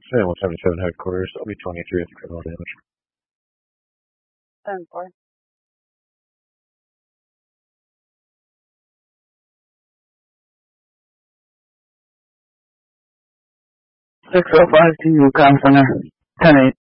177 headquarters. I'll be 23 with criminal damage. 10-4. 605 to Yukon Center. 10-8.